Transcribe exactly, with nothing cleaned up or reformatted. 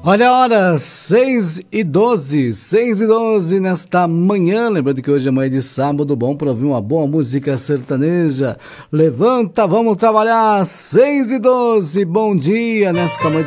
Olha a hora, seis e doze, seis e doze nesta manhã, lembrando que hoje é manhã de sábado, bom para ouvir uma boa música sertaneja. Levanta, vamos trabalhar, seis e doze, bom dia nesta manhã